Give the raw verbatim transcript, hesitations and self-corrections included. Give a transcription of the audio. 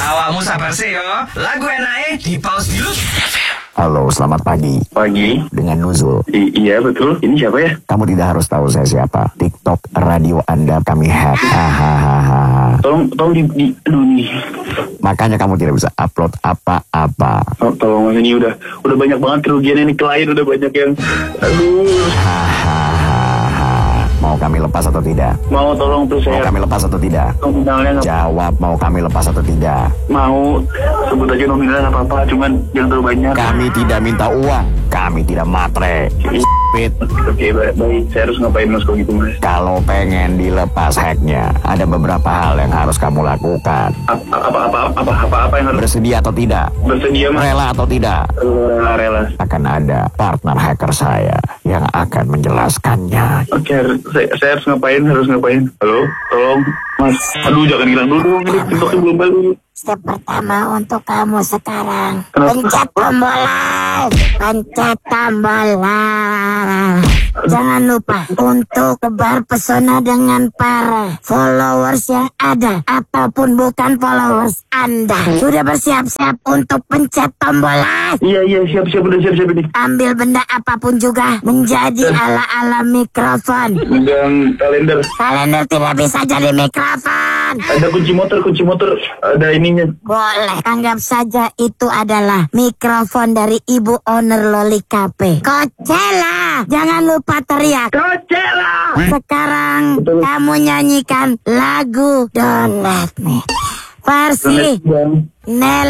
Awakmu sabar sih yo. Lagu enake di pause dulu. Halo, selamat pagi. Pagi. Dengan Nuzul. I- iya betul. Ini siapa ya? Kamu tidak harus tahu saya siapa. TikTok radio Anda kami hack. Hahaha. Tolong, tolong di, di aduh nih. Makanya kamu tidak bisa upload apa-apa. Oh, tolong mas, ini udah udah banyak banget kerugian ini, klien udah banyak yang aduh. Hahaha. Mau kami lepas atau tidak? Mau tolong tuh Mau saya. kami lepas atau tidak? Nominalnya nggak Jawab, mau kami lepas atau tidak? mau, sebut aja nominalnya nggak apa-apa, cuman jangan terlalu banyak. Kami tidak minta uang. Kami tidak matre. Spit. Oke baik, baik. Saya harus ngapain mas kalau gitu mas? Kalau pengen dilepas hacknya, ada beberapa hal yang harus kamu lakukan. Apa apa apa apa apa, apa yang harus Bersedia atau tidak? bersedia mas? Rela atau tidak? Rela rela. Akan ada partner hacker saya yang akan menjelaskannya. Oke, harus- saya, saya harus ngapain? Harus ngapain? Halo, tolong mas. Aduh jangan hilang dulu dong, ini TikToknya belum balik. Step pertama untuk kamu sekarang. Kenapa? Pencet tombol like. Pencet tombol like. Jangan lupa untuk tebar pesona dengan para followers yang ada ataupun bukan followers Anda. Sudah bersiap-siap untuk pencet tombol like? Iya iya siap siap udah siap siap ini. Ambil benda apapun juga menjadi ala-ala mikrofon. Megang kalender. Kalender tidak bisa jadi mikrofon. Ada kunci motor, kunci motor. Ada ininya. Boleh, anggap saja itu adalah mikrofon dari ibu owner Loli Cafe. Coachella, jangan lupa teriak. Coachella. Sekarang Betul. kamu nyanyikan lagu Don't Let Me versi Bang. Nel